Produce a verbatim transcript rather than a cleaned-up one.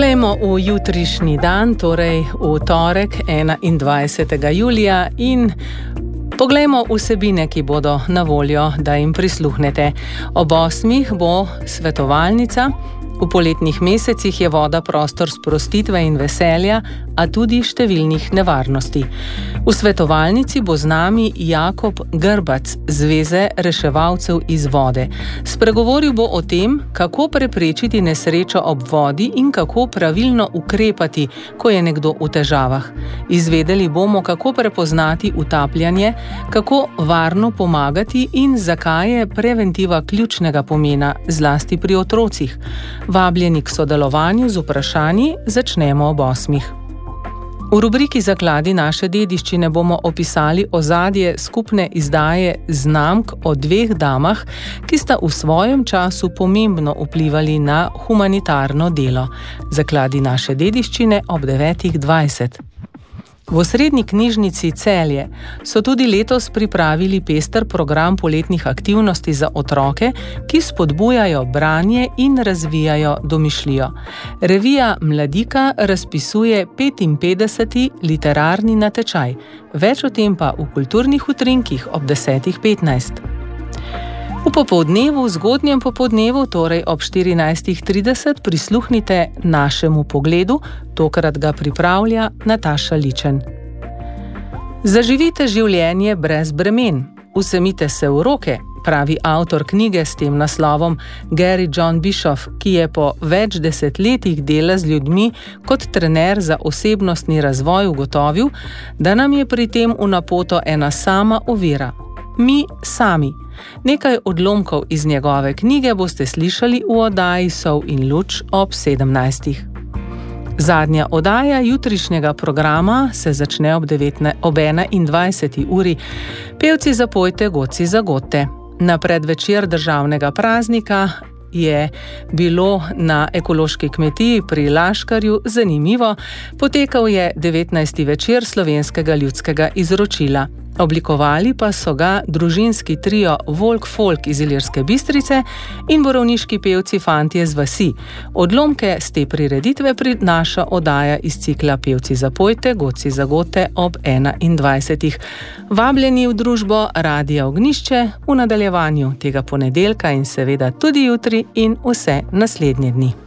Poglejmo v jutrišnji dan, torej v torek, enaindvajsetega julija, in poglejmo vsebine, ki bodo na voljo, da jim prisluhnete. Ob osmih bo svetovalnica. V poletnih mesecih je voda prostor sprostitve in veselja, a tudi številnih nevarnosti. V svetovalnici bo z nami Jakob Grbac, Zveze reševalcev iz vode. Spregovoril bo o tem, kako preprečiti nesrečo ob vodi in kako pravilno ukrepati, ko je nekdo v težavah. Izvedeli bomo, kako prepoznati utapljanje, kako varno pomagati in zakaj je preventiva ključnega pomena, zlasti pri otrocih. Vabljeni k sodelovanju z vprašanji začnemo ob osmih. V rubriki Zakladi naše dediščine bomo opisali ozadje skupne izdaje znamk o dveh damah, ki sta v svojem času pomembno vplivali na humanitarno delo. Zakladi naše dediščine ob devetih dvajset. V Osrednji knjižnici Celje so tudi letos pripravili pester program poletnih aktivnosti za otroke, ki spodbujajo branje in razvijajo domišljijo. Revija Mladika razpisuje petinpetdeseti literarni natečaj. Več o tem pa v kulturnih utrinkih ob desetih petnajst. V popoldnevu, zgodnjem popoldnevu, torej ob štirinajstih trideset, prisluhnite Našemu pogledu, tokrat ga pripravlja Nataša Ličen. Zaživite življenje brez bremen, vzemite se v roke, pravi avtor knjige s tem naslovom Gary John Bischoff, ki je po več desetletjih dela z ljudmi kot trener za osebnostni razvoj ugotovil, da nam je pri tem v napoto ena sama ovira. Mi sami. Nekaj odlomkov iz njegove knjige boste slišali v oddaji Sol in luč ob sedemnajstih. Zadnja oddaja jutrišnjega programa se začne ob, ob enaindvajseti uri. Pevci zapojte, godci zagote. Na predvečer državnega praznika je bilo na ekološki kmetiji pri Laškarju zanimivo. Potekal je devetnajsti večer slovenskega ljudskega izročila. Oblikovali pa so ga družinski trio Volk Folk iz Ilirske Bistrice in borovniški pevci Fantje z vasi. Odlomke z te prireditve prinaša oddaja iz cikla Pevci zapojte, godci zagote ob enaindvajsetih. Vabljeni v družbo Radia Ognjišče v nadaljevanju tega ponedeljka in seveda tudi jutri in vse naslednje dni.